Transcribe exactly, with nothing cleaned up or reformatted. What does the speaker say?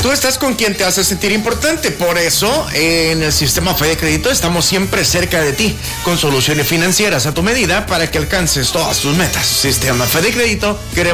Tú estás con quien te hace sentir importante. Por eso, en el sistema Fede Crédito estamos siempre cerca de ti, con soluciones financieras a tu medida para que alcances todas tus metas. Sistema Fede Crédito, queremos